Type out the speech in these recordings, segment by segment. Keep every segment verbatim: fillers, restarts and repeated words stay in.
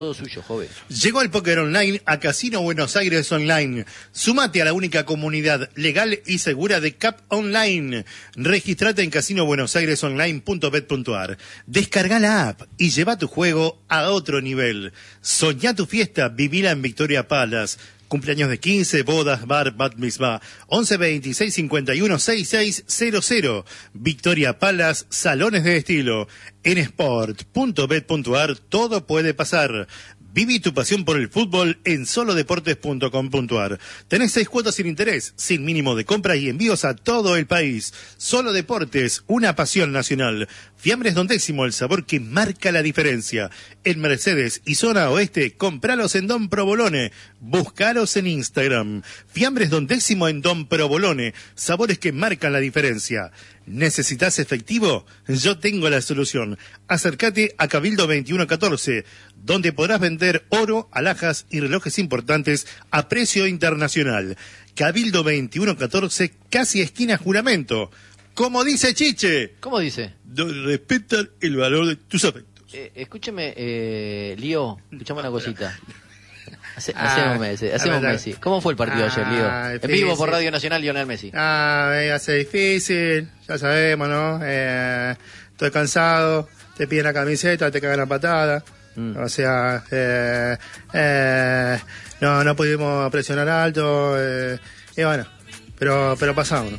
Todo suyo, joven. Llegó el póker online a Casino Buenos Aires Online. Sumate a la única comunidad legal y segura de C A P Online. Registrate en casino buenos aires online punto bet punto a r. Descarga la app y lleva tu juego a otro nivel. Soñá tu fiesta, vivila en Victoria Palace. Cumpleaños de quince, bodas, bar, bat mitzvah. once veintiséis cincuenta y uno sesenta y seis cero cero. Victoria Palace, salones de estilo. En sport punto bet punto a r todo puede pasar. Viví tu pasión por el fútbol en solo deportes punto com punto a r. Tenés seis cuotas sin interés, sin mínimo de compra y envíos a todo el país. Solo Deportes, una pasión nacional. Fiambres Don Décimo, el sabor que marca la diferencia. En Mercedes y zona oeste, compralos en Don Provolone. Buscalos en Instagram. Fiambres Don Décimo en Don Provolone. Sabores que marcan la diferencia. ¿Necesitas efectivo? Yo tengo la solución. Acércate a Cabildo veintiuno catorce, donde podrás vender oro, alhajas y relojes importantes a precio internacional. Cabildo veintiuno catorce, casi esquina Juramento. Como dice Chiche. ¿Cómo dice? Respetan el valor de tus afectos. Eh, escúcheme, eh, Lío, escuchame una cosita. Hace, Ah, hacemos Messi, hacemos ver, Messi. ¿Cómo fue el partido ah, ayer, Lío? En difícil. vivo por Radio Nacional, Lionel Messi. Ah, me hace difícil, ya sabemos, ¿no? Eh, estoy cansado, te piden la camiseta, te cagan la patada. Mm. O sea, eh, eh, no, no pudimos presionar alto. Eh, y bueno, pero, pero pasamos, ¿no?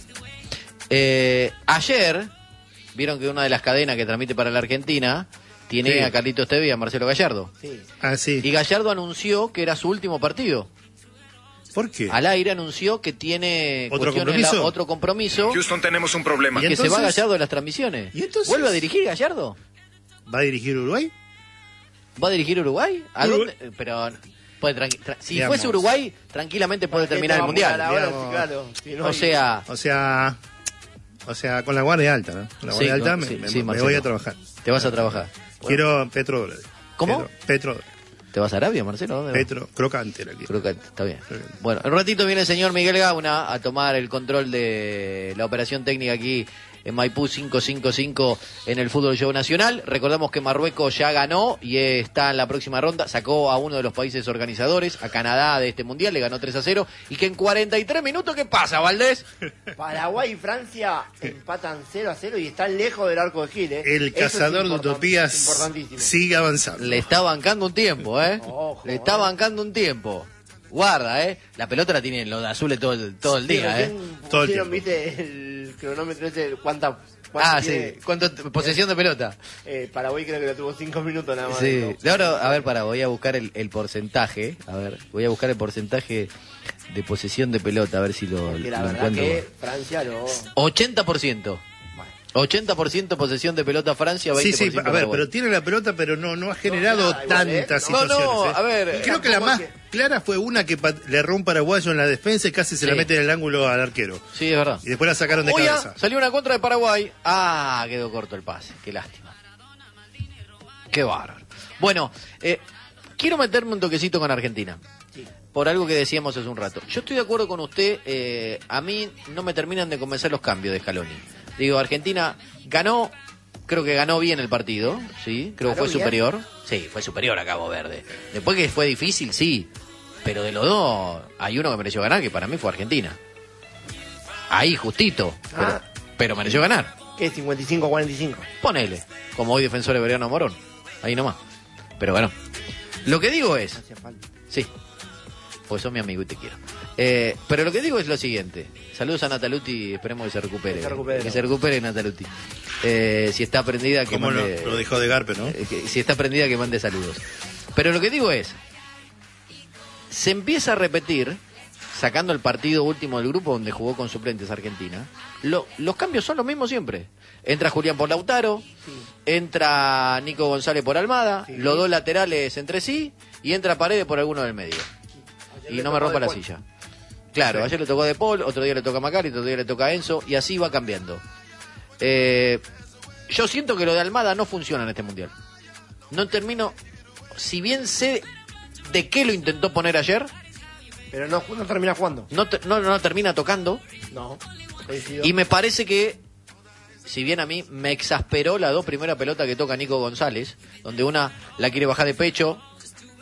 Eh, ayer, vieron que una de las cadenas que transmite para la Argentina tiene Sí. a Carlitos Tevez y a Marcelo Gallardo. Sí. Ah, sí. Y Gallardo anunció que era su último partido. ¿Por qué? Al aire anunció que tiene ¿Otro cuestiones compromiso? La, otro compromiso. Houston, tenemos un problema. Y que entonces? se va Gallardo de las transmisiones. ¿Y entonces? ¿Vuelve a dirigir Gallardo? ¿Va a dirigir Uruguay? ¿Va a dirigir Uruguay? ¿A Uruguay. dónde? Pero puede tranqui- tra- si Digamos. fuese Uruguay, tranquilamente puede terminar el mundial. Ahora sí, claro. Si no O hay- sea, O sea, o sea, con la guardia alta, ¿no? Con la Sí, guardia alta con- me, sí, me- sí, me Marcelo. voy a trabajar. te vas a trabajar. Quiero petrodólares. ¿Cómo? Petro, petrodólares. ¿Te vas a Arabia, Marcelo? ¿Dónde vas? Petro, crocante la quiero. Creo que está bien. Crocante. Bueno, en un ratito viene el señor Miguel Gauna a tomar el control de la operación técnica aquí en Maipú cinco cinco cinco en el Fútbol Show Nacional. Recordamos que Marruecos ya ganó y está en la próxima ronda. Sacó a uno de los países organizadores, a Canadá, de este mundial, le ganó tres a cero. Y que en cuarenta y tres minutos, ¿qué pasa, Valdés? Paraguay y Francia empatan cero a cero y están lejos del arco de Gil, ¿eh? El Eso es cazador de importan- utopías importantísimo. sigue avanzando. Le está bancando un tiempo, ¿eh? Ojo, Le está eh. bancando un tiempo. Guarda, ¿eh? La pelota la tienen los azules todo el, todo el Sí, día, ¿eh? recién Todo el pusieron, tiempo. viste, el cronómetro ese, cuánta... cuánto Ah, tiene, sí. ¿Cuánto posesión de pelota? eh, Paraguay creo que lo tuvo cinco minutos nada más. Sí. ¿no? De ahora, a ver, para, voy a buscar el, el porcentaje. A ver, voy a buscar el porcentaje de posesión de pelota, a ver si lo, Porque la lo verdad encuentro. que Francia lo... ochenta por ciento. ochenta por ciento posesión de pelota Francia, Sí, veinte por ciento sí, a ver, Paraguay. pero tiene la pelota, pero no, no ha generado nada, igual, ¿eh? tantas No, situaciones. no, ¿eh? a ver, Y creo que la tampoco más es que- clara fue una que pat- le erró un paraguayo en la defensa y casi se la Sí. mete en el ángulo al arquero. Sí, es verdad. Y después la sacaron de Oye, cabeza. salió una contra de Paraguay. Ah, quedó corto el pase. Qué lástima. Qué bárbaro. Bueno, eh, quiero meterme un toquecito con Argentina. Por algo que decíamos hace un rato. Yo estoy de acuerdo con usted. eh, a mí no me terminan de convencer los cambios de Scaloni. Digo, Argentina ganó. Creo que ganó bien el partido. Sí, creo que ¿Ganó fue bien? superior. Sí, fue superior a Cabo Verde. Después que fue difícil, sí. Pero de los dos, hay uno que mereció ganar, que para mí fue Argentina. Ahí, justito. Pero, Ah. pero mereció ganar. ¿Qué? cincuenta y cinco a cuarenta y cinco. Ponele, como hoy defensor Everiano Morón. Ahí nomás. Pero bueno. Lo que digo es, Hacía falta. sí, pues sos mi amigo y te quiero. Eh, pero lo que digo es lo siguiente. Saludos a Nataluti, esperemos que se recupere. Que se recupere. Que se recupere Nataluti. Eh, si está prendida, que Como lo, mande... lo dejó de Garpe, ¿no? eh, que- si está prendida, que mande saludos. Pero lo que digo es, se empieza a repetir, sacando el partido último del grupo donde jugó con suplentes Argentina, lo- los cambios son los mismos siempre. Entra Julián por Lautaro, entra Nico González por Almada, Sí. los dos laterales entre sí, y entra Paredes por alguno del medio. Ayer Y le no me tocó rompa la De Paul. silla. Claro, Sí. ayer le tocó a De Paul, otro día le toca a Macari, otro día le toca a Enzo, y así va cambiando. Eh, yo siento que lo de Almada no funciona en este mundial. No termino, si bien sé de qué lo intentó poner ayer, Pero no, no termina jugando. no, te- no, no termina tocando, No. Coincido. y me parece que, si bien a mí me exasperó las dos primeras pelotas que toca Nico González, donde una la quiere bajar de pecho